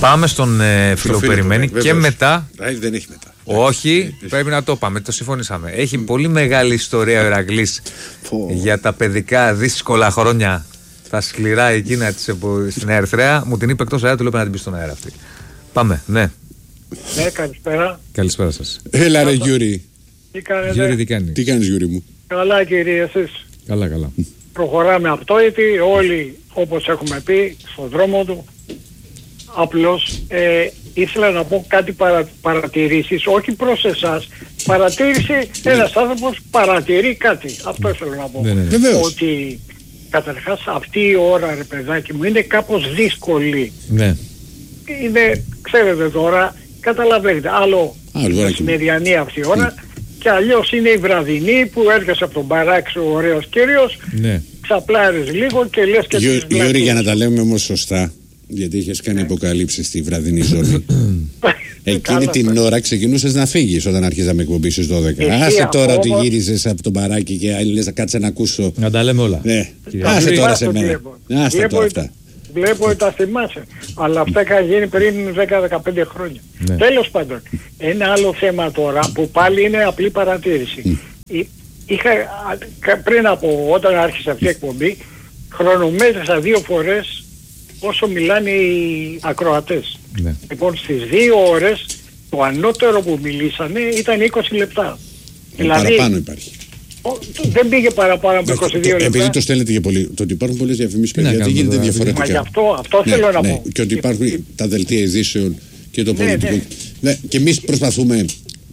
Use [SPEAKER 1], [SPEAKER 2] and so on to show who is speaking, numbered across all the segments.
[SPEAKER 1] Πάμε στον φίλο που περιμένει και μετά.
[SPEAKER 2] Δεν έχει μετά.
[SPEAKER 1] Όχι, πρέπει να το πάμε, το συμφωνήσαμε. Έχει πολύ μεγάλη ιστορία ο Ηρακλής για τα παιδικά δύσκολα χρόνια, τα σκληρά εκείνα στην Ερυθρέα. Μου την είπε εκτός αέρα, του λέω να την πει στον αέρα αυτή. Πάμε, ναι.
[SPEAKER 3] Ναι, καλησπέρα.
[SPEAKER 1] Καλησπέρα σας.
[SPEAKER 2] Έλα ρε Γιούρι.
[SPEAKER 3] Τι κάνετε?
[SPEAKER 1] Γιούρι, τι κάνεις?
[SPEAKER 2] Τι κάνεις Γιούρι μου?
[SPEAKER 3] Καλά κύριε, εσείς?
[SPEAKER 1] Καλά, καλά.
[SPEAKER 3] Προχωράμε αυτόητη, όλοι όπως έχουμε πει, στον δρόμο του. Απλώς ήθελα να πω κάτι παρατηρήσεις, όχι προς εσάς. Παρατήρηση, ένας άνθρωπος παρατηρεί κάτι. Αυτό ήθελα να πω.
[SPEAKER 1] Ναι.
[SPEAKER 3] Ότι καταρχάς αυτή η ώρα, ρε παιδάκι μου, είναι κάπως δύσκολη.
[SPEAKER 1] Ναι.
[SPEAKER 3] Είναι, ξέρετε τώρα, καταλαβαίνετε, άλλο μεσημεριανή αυτή η ώρα και αλλιώς είναι η βραδινή που έρχεσαι από τον μπαράκι ο ωραίος κύριος, ξαπλάρεις λίγο και λες και τις
[SPEAKER 2] Γιώργη, για να τα λέμε όμως σωστά, γιατί είχες κάνει αποκαλύψεις στη βραδινή ζώνη. Εκείνη την ώρα ξεκινούσες να φύγεις όταν άρχιζαμε εκπομπή στις 12. Άσε τώρα ότι γύριζες από τον μπαράκι και λες να κάτσε να ακούσω.
[SPEAKER 1] Να τα λέμε όλα.
[SPEAKER 2] Ναι. Άσε τώρα σε μένα. Άσε τώρα αυτά.
[SPEAKER 3] Βλέπω ότι τα θυμάσαι. Αλλά αυτά είχαν γίνει πριν 10-15 χρόνια.
[SPEAKER 1] Ναι.
[SPEAKER 3] Τέλος πάντων, ένα άλλο θέμα τώρα που πάλι είναι απλή παρατήρηση. Είχα, πριν από όταν άρχισε αυτή η εκπομπή, χρονομέτρησα 2 φορές όσο μιλάνε οι ακροατές. Ναι. Λοιπόν, στις 2 ώρες το ανώτερο που μιλήσανε ήταν 20 λεπτά. Δηλαδή,
[SPEAKER 2] παραπάνω υπάρχει.
[SPEAKER 3] Δεν πήγε παραπάνω από 22 λεπτά.
[SPEAKER 2] Επειδή το στέλνετε και πολύ, το ότι υπάρχουν πολλές διαφημίσεις, γιατί γίνεται διαφορετικά.
[SPEAKER 3] Μα γι' αυτό θέλω να πω.
[SPEAKER 2] Και ότι υπάρχουν τα δελτία ειδήσεων και το πολιτικό. Ναι, και εμείς προσπαθούμε.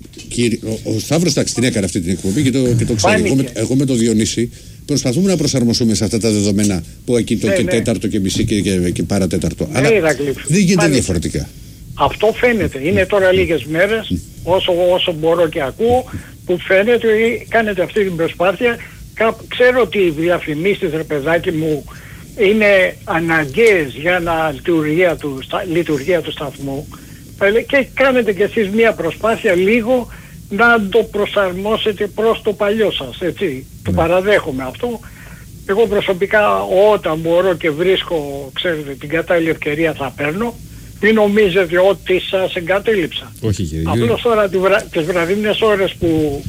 [SPEAKER 2] Ο Σταύρος την έκανε αυτή την εκπομπή και το ξέρει. Εγώ με το Διονύση προσπαθούμε να προσαρμοστούμε σε αυτά τα δεδομένα που εκεί το και τέταρτο και μισή και παρατέταρτο. Αλλά δεν γίνεται διαφορετικά.
[SPEAKER 3] Αυτό φαίνεται. Είναι τώρα λίγες μέρες, όσο μπορώ και ακούω, που φαίνεται ότι κάνετε αυτή την προσπάθεια. Ξέρω ότι οι διαφημίσεις, ρε παιδάκι μου, είναι αναγκαίες για λειτουργία του σταθμού και κάνετε κι εσείς μια προσπάθεια λίγο να το προσαρμόσετε προς το παλιό σας, έτσι. Το παραδέχομαι αυτό. Εγώ προσωπικά όταν μπορώ και βρίσκω, ξέρετε, την κατάλληλη ευκαιρία θα παίρνω. Μην νομίζετε ότι σας εγκατέλειψα.
[SPEAKER 1] Όχι κύριε.
[SPEAKER 3] Απλώς τώρα τις βραδινές ώρες που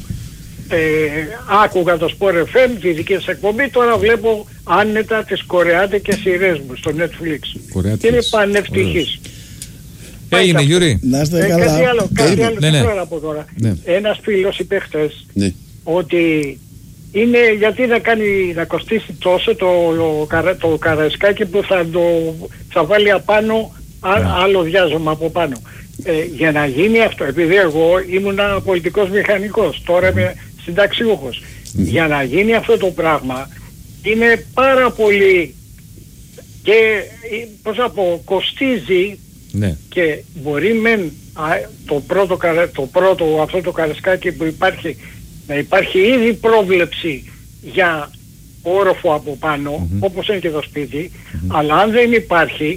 [SPEAKER 3] άκουγα το Sport FM, τη δική σας εκπομπή, τώρα βλέπω άνετα τις κορεάτικες σειρές μου στο Netflix. Και είναι πανευτυχής.
[SPEAKER 1] Έγινε Γιούρι.
[SPEAKER 2] Να είστε καλά.
[SPEAKER 3] Κάτι άλλο θέλω να πω τώρα. Ένας φίλος είπε χθες ότι είναι γιατί να κοστίσει τόσο το καραϊσκάκι που θα βάλει απάνω άλλο διάζωμα από πάνω. Για να γίνει αυτό, επειδή εγώ ήμουν πολιτικός μηχανικός, τώρα είμαι συνταξιούχος, για να γίνει αυτό το πράγμα είναι πάρα πολύ και πώς να πω, κοστίζει και μπορεί το πρώτο αυτό το καρασκάκι που υπάρχει να υπάρχει ήδη πρόβλεψη για όροφο από πάνω, όπως είναι και το σπίτι, αλλά αν δεν υπάρχει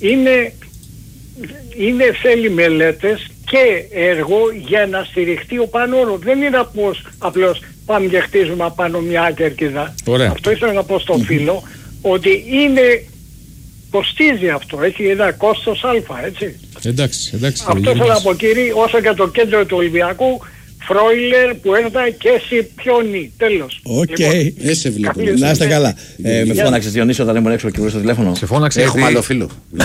[SPEAKER 3] θέλει μελέτες και έργο για να στηριχτεί ο πάνω όρο. Δεν είναι απλώς πάμε και χτίζουμε απάνω μια κερκίδα. Αυτό ήθελα να πω στον φίλο, ότι κοστίζει αυτό, έχει ένα κόστος αλφα, έτσι.
[SPEAKER 1] Εντάξει.
[SPEAKER 3] Αυτό θέλω να πω κύριε, όσο και το κέντρο του Ολυμπιακού, Φρόιλερ που έρθα και Σιπιόνι. Τέλος.
[SPEAKER 2] Οκ. Σε βλέπω.
[SPEAKER 4] Να είστε καλά. Με φώναξες Διονύση όταν ήμουν έξω και βρήκα το τηλέφωνο.
[SPEAKER 1] Σε φώναξε.
[SPEAKER 2] Έχουμε άλλο φίλο.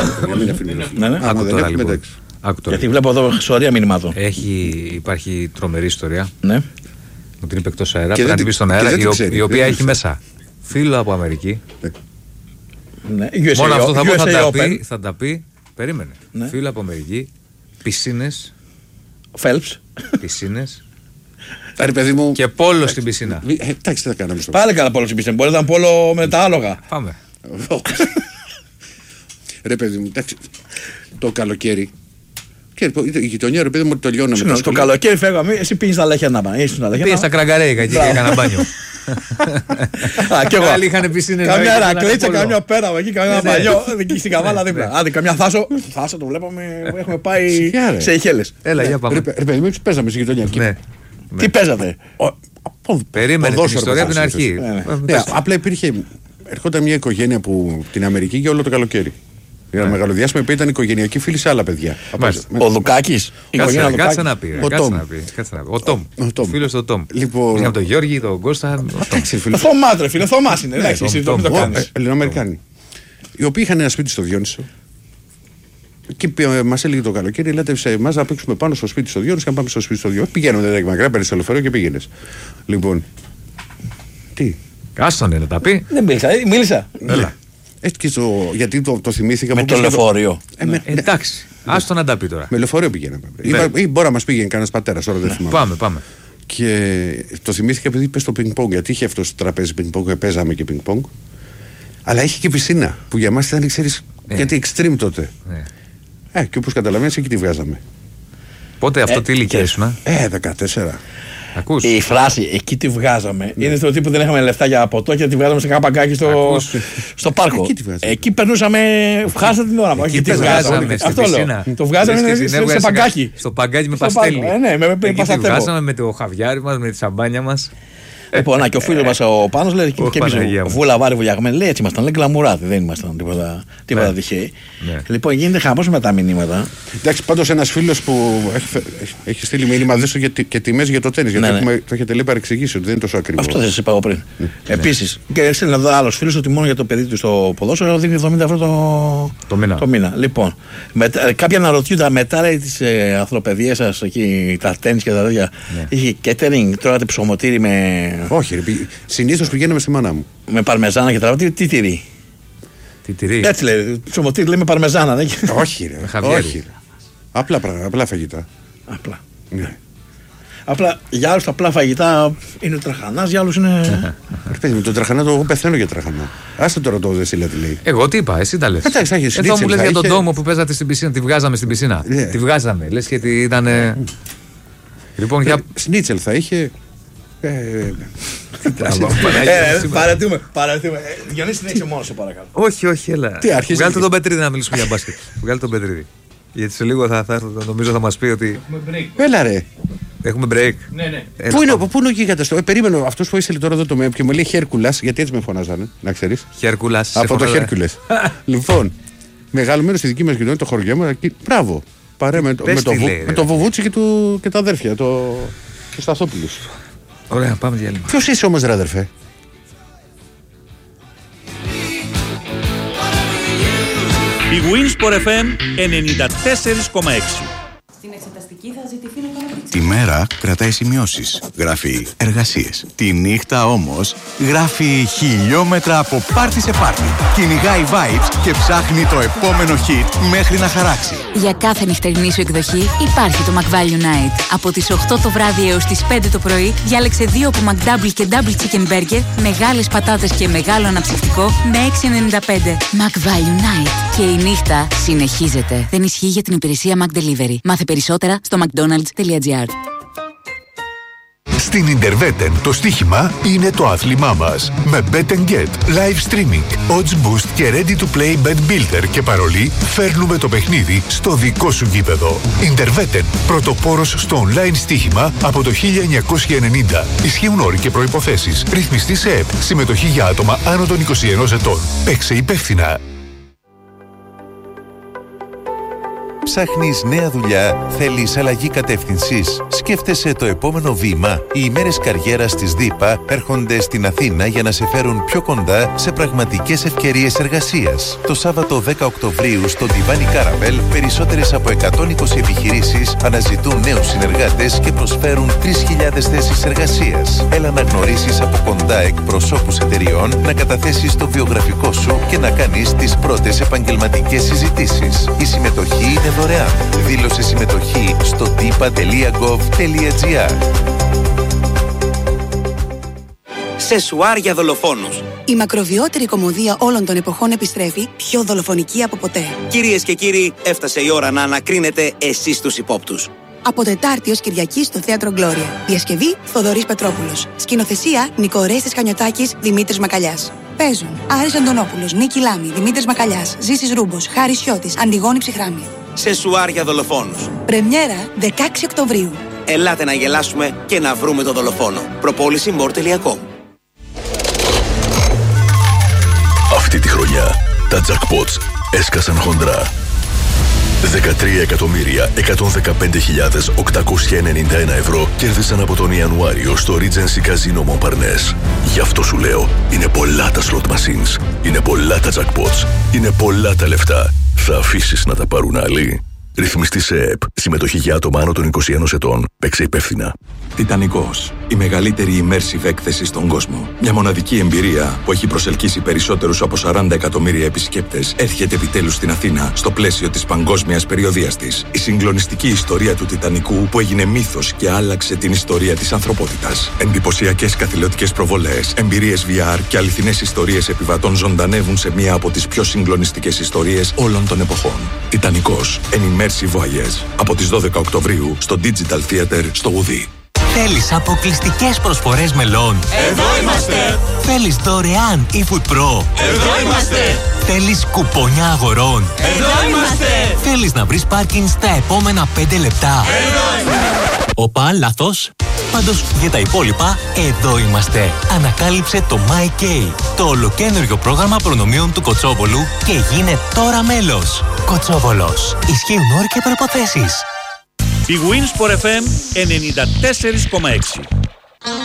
[SPEAKER 4] Γιατί βλέπω εδώ σωρία μηνυμάτων.
[SPEAKER 1] Υπάρχει τρομερή ιστορία.
[SPEAKER 4] Ναι.
[SPEAKER 1] Μου την είπε εκτός αέρα. Πρέπει να την πει στον αέρα. Η οποία έχει μέσα φίλο από Αμερική. Μόνο αυτό θα τα πει. Περίμενε. Φίλο από Αμερική. Πισίνες.
[SPEAKER 4] Phelps.
[SPEAKER 1] Πισίνες.
[SPEAKER 2] Και
[SPEAKER 1] πόλο στην πισίνα.
[SPEAKER 2] Εντάξει, τι θα κάναμε.
[SPEAKER 4] Πάλι καλά πόλο στην πισίνα. Μπορεί να ήταν πόλο με τα άλογα.
[SPEAKER 1] Πάμε.
[SPEAKER 2] Ρε παιδί μου, εντάξει. Το καλοκαίρι. Και η γειτονιά, ρε παιδί μου, τελειώναμε.
[SPEAKER 4] Το καλοκαίρι φεύγαμε. Εσύ πήγες στα Λαχιανά.
[SPEAKER 1] Πήγες στα Κραγκαρέικα εκεί και έκανα μπάνιο.
[SPEAKER 4] Και εγώ.
[SPEAKER 1] Άλλοι είχαν πισίνες.
[SPEAKER 4] Καμιά ρακλίτσα, καμιά πέρα εκεί, καμιά παλιό. Στην Καβάλα δίπλα. Άντε, καμιά Θάσο. Θάσο το βλέπαμε. Έχουμε πάει σε Ιχέλες.
[SPEAKER 1] Έλα, για πάμε.
[SPEAKER 2] Ρε παιδί μου, παίζαμε στη γειτονιά.
[SPEAKER 4] Τι παίζατε?
[SPEAKER 1] Περίμενε την ιστορία από την αρχή.
[SPEAKER 2] Απλά ερχόταν μια οικογένεια από την Αμερική για όλο το καλοκαίρι. Για μεγάλο διάστημα ήταν οικογενειακή φίλη σε άλλα παιδιά.
[SPEAKER 4] Ο Δουκάκης.
[SPEAKER 1] Κάτσε να πει. Ο Τόμ. Ο φίλος του Τόμ.
[SPEAKER 2] Λοιπόν.
[SPEAKER 1] Είχαμε τον Γιώργη, τον Κώστα.
[SPEAKER 4] Ο Θωμάς, ρε φίλε, ο Θωμάς είναι. Εντάξει, εσύ το κάνεις.
[SPEAKER 2] Ελληνοαμερικάνοι. Οι οποίοι είχαν ένα σπίτι στο Διόνυσο. Και μας έλεγε το καλοκαίρι, λέτε σε εμάς να παίξουμε πάνω στο σπίτι στο Διόνυσο και να πάμε στο σπίτι στο Διόνυσο. Πηγαίνουμε, δεν μακριά, παίρνεις το λεωφορείο και πήγαινες. Λοιπόν. Τι.
[SPEAKER 1] Άστον να τα πει.
[SPEAKER 4] Δεν μίλησα.
[SPEAKER 1] Έλα.
[SPEAKER 2] Γιατί το θυμήθηκα.
[SPEAKER 4] Με το λεωφορείο.
[SPEAKER 1] Εντάξει. Άστο να τα πει τώρα.
[SPEAKER 2] Με λεωφορείο πηγαίναμε. Ή μπορεί να μας πήγαινε κανένας πατέρας, τώρα δεν θυμάμαι.
[SPEAKER 1] Πάμε.
[SPEAKER 2] Και το θυμήθηκα επειδή είπε στο πινκ-πονγκ. Γιατί είχε αυτό το τραπέζι πινκ-πονγκ και παίζαμε και πινκ-πονγκ. Αλλά είχε και πισίνα που για μας ήταν, ξέρεις, γιατί extreme τότε. Και όπως καταλαβαίνεις, εκεί τη βγάζαμε.
[SPEAKER 1] Πότε αυτό τι ηλικία ήσουν?
[SPEAKER 2] 14.
[SPEAKER 1] Ακούς.
[SPEAKER 4] Η φράση εκεί τη βγάζαμε είναι στο τύπο δεν είχαμε λεφτά για ποτό και τη βγάζαμε σε κάνα παγκάκι στο πάρκο. Εκεί περνούσαμε, χάσα την ώρα.
[SPEAKER 1] Εκεί τη βγάζαμε στην πισίνα.
[SPEAKER 4] Το βγάζαμε σε παγκάκι.
[SPEAKER 1] Στο παγκάκι με παστέλι.
[SPEAKER 4] Εκεί
[SPEAKER 1] τη βγάζαμε με το χαβιάρι μας, με τη σαμπάνια μας.
[SPEAKER 4] Λοιπόν, και ο φίλος μας ο Πάνος λέει και εμείς βούλα βάρη βουλιαγμένη, λέει έτσι ήμασταν, λέει γκλαμουράτη, δεν ήμασταν τίποτα τυχαίοι. Λοιπόν, γίνεται χαμός με τα μηνύματα.
[SPEAKER 2] Εντάξει, πάντως ένας φίλος που έχει στείλει μήνυμα δες και τιμές για το τένις, γιατί το έχετε λέει παρεξηγήσει ότι δεν είναι τόσο ακριβό.
[SPEAKER 4] Αυτό δεν σας είπα εγώ πριν. Επίσης, και έστειλε εδώ άλλος φίλος ότι μόνο για το παιδί του στο ποδόσφαιρο δίνει 70 ευρώ το μήνα. Λοιπόν, κάποιοι αναρωτιούνται μετά τις ανθρωπαιδίες σας, τα τένις και τα τέτοια, είχε catering, τρώγατε ψωμοτήρι με.
[SPEAKER 2] Όχι, συνήθως πηγαίνουμε στη μάνα μου.
[SPEAKER 4] Με παρμεζάνα και τραβά. Τι τυρί.
[SPEAKER 1] Τι τυρί.
[SPEAKER 4] Έτσι λέει. Ψωμοτήρι λέει με παρμεζάνα. Δεν...
[SPEAKER 2] Όχι, ρε. Όχι. Απλά φαγητά.
[SPEAKER 4] Απλά. Ναι. Απλά για άλλους τα απλά φαγητά είναι ο τραχανάς, για άλλους είναι.
[SPEAKER 2] Παιδί με τον τραχανά, εγώ πεθαίνω για τραχανά. Άστε τώρα το Δεσίλα τι λέει.
[SPEAKER 1] Εγώ τι είπα, εσύ τα λες. Εδώ μου λες για τον τόμο που παίζατε στην πισίνα, τη βγάζαμε στην πισίνα. Τη βγάζαμε. Λες και ήταν. Λοιπόν, για.
[SPEAKER 2] Σνίτσελ θα είχε.
[SPEAKER 4] Παρατούμε. Διονύση, δεν είσαι μόνος, σε παρακαλώ.
[SPEAKER 1] Όχι, έλα.
[SPEAKER 2] Τι άρχισε.
[SPEAKER 1] Βγάλτε τον Πετρίδη να μιλήσουμε για μπάσκετ. Βγάλτε τον Πετρίδη. Γιατί σε λίγο νομίζω θα μας πει ότι.
[SPEAKER 2] Έλα ρε.
[SPEAKER 1] Έχουμε break.
[SPEAKER 4] Ναι.
[SPEAKER 2] Πού είναι ο γίγαντας το. Περίμενε αυτός που ήθελε τώρα εδώ το και μου λέει Χέρκουλας, γιατί έτσι με φωνάζανε, να ξέρεις.
[SPEAKER 1] Χέρκουλας.
[SPEAKER 2] Από το Χέρκουλες. Λοιπόν, μεγαλωμένο στη δική μας κοινότητα, το χωριό μου, μπράβο. Παρέ με το Βοβούτσι και τα αδέρφια, το Σταθόπουλος.
[SPEAKER 1] Ωραία, πάμε διάλειμμα.
[SPEAKER 2] Ποιος είσαι όμως, ρε αδερφέ?
[SPEAKER 5] Η Winsport FM 94,6.
[SPEAKER 6] Στην εξεταστική θα ζητηθεί να κάνω
[SPEAKER 7] Τη μέρα κρατάει σημειώσεις, γράφει εργασίες. Τη νύχτα όμως γράφει χιλιόμετρα από πάρτι σε πάρτι. Κυνηγάει vibes και ψάχνει το επόμενο hit μέχρι να χαράξει.
[SPEAKER 6] Για κάθε νυχτερινή σου εκδοχή υπάρχει το McValue Night. Από τις 8 το βράδυ έως τις 5 το πρωί διάλεξε 2 από McDouble και Double Chicken Burger, μεγάλες πατάτες και μεγάλο αναψυκτικό με 6,95. McValue Night. Και η νύχτα συνεχίζεται. Δεν ισχύει για την υπηρεσία McDelivery. Μάθε περισσότερα στο mcdonalds.gr.
[SPEAKER 8] Στην Interveten το στοίχημα είναι το άθλημά μας. Με Bet & Get, live streaming, odds boost και ready to play bet builder και παρολί φέρνουμε το παιχνίδι στο δικό σου γήπεδο. Interveten, πρωτοπόρος στο online στοίχημα από το 1990. Ισχύουν όροι και προϋποθέσεις. Ρυθμιστή σε ΕΠ. Συμμετοχή για άτομα άνω των 21 ετών. Παίξε υπεύθυνα.
[SPEAKER 9] Ψάχνεις νέα δουλειά, θέλεις αλλαγή κατεύθυνσης, σκέφτεσαι το επόμενο βήμα. Οι ημέρες καριέρας της ΔΥΠΑ έρχονται στην Αθήνα για να σε φέρουν πιο κοντά σε πραγματικές ευκαιρίες εργασίας. Το Σάββατο 10 Οκτωβρίου στο Divan Caramel περισσότερες από 120 επιχειρήσεις αναζητούν νέους συνεργάτες και προσφέρουν 3.000 θέσεις εργασίας. Έλα να γνωρίσεις από κοντά εκπροσώπους εταιριών, να καταθέσεις το βιογραφικό σου και να κάνεις τις πρώτες επαγγελματικές συζητήσεις. Η συμμετοχή είναι δωρεάν. Δήλωσε συμμετοχή στο dipa.gov.gr.
[SPEAKER 10] Σεσουάρ για δολοφόνους.
[SPEAKER 11] Η μακροβιότερη κωμωδία όλων των εποχών επιστρέφει, πιο δολοφονική από ποτέ.
[SPEAKER 10] Κυρίες και κύριοι, έφτασε η ώρα να ανακρίνετε εσείς τους υπόπτους.
[SPEAKER 11] Από Τετάρτη ως Κυριακή στο Θέατρο Γκλώρια. Διασκευή Θοδωρής Πετρόπουλος. Σκηνοθεσία Νικορέστης Χανιωτάκης, Δημήτρης Μακαλιάς. Παίζουν Άρης Αντωνόπουλος, Νίκη Λάμη, Δημήτρης Μακαλιάς, Ζήσης Ρούμπος, Χάρης Σιώτης, Αντιγόνη Ψυχράμια.
[SPEAKER 10] Σεσουάρ για δολοφόνους.
[SPEAKER 11] Πρεμιέρα 16 Οκτωβρίου.
[SPEAKER 10] Ελάτε να γελάσουμε και να βρούμε τον δολοφόνο. Προπόληση more.com.
[SPEAKER 8] Αυτή τη χρονιά τα jackpots
[SPEAKER 12] έσκασαν χοντρά. 13.115.891 ευρώ κέρδισαν από τον Ιανουάριο στο Regency Casino Montparnasse. Γι' αυτό σου λέω, είναι πολλά τα slot machines, είναι πολλά τα jackpots, είναι πολλά τα λεφτά. Θα αφήσεις να τα πάρουν άλλοι? Ρυθμιστή σε ΕΕΠ. Συμμετοχή για άτομα άνω των 21 ετών. Παίξε υπεύθυνα.
[SPEAKER 13] Τιτανικός. Η μεγαλύτερη immersive έκθεση στον κόσμο. Μια μοναδική εμπειρία που έχει προσελκύσει περισσότερους από 40 εκατομμύρια επισκέπτες έρχεται επιτέλους στην Αθήνα στο πλαίσιο της παγκόσμιας περιοδίας της. Η συγκλονιστική ιστορία του Τιτανικού που έγινε μύθος και άλλαξε την ιστορία της ανθρωπότητας. Εντυπωσιακές καθηλωτικές προβολές, εμπειρίες VR και αληθινές ιστορίες επιβατών ζωντανεύουν σε μία από τις πιο συγκλονιστικές ιστορίες όλων των εποχών. Τιτανικός. An immersive voyage. Από τις 12 Οκτωβρίου στο Digital Theater στο Ουδί.
[SPEAKER 14] Θέλεις αποκλειστικές προσφορές μελών?
[SPEAKER 15] Εδώ είμαστε!
[SPEAKER 14] Θέλεις δωρεάν eFood Pro?
[SPEAKER 15] Εδώ είμαστε!
[SPEAKER 14] Θέλεις κουπόνια αγορών?
[SPEAKER 15] Εδώ είμαστε!
[SPEAKER 14] Θέλεις να βρεις πάρκινγκ στα επόμενα 5 λεπτά?
[SPEAKER 15] Εδώ είμαστε!
[SPEAKER 14] Οπα, λάθος. Πάντως για τα υπόλοιπα, εδώ είμαστε. Ανακάλυψε το MyK, το ολοκαίνουργιο πρόγραμμα προνομίων του Κοτσόβολου και γίνε τώρα μέλος. Κοτσόβολος. Ισχύουν όροι και προϋποθέσεις.
[SPEAKER 5] Η Winsport FM 94,6.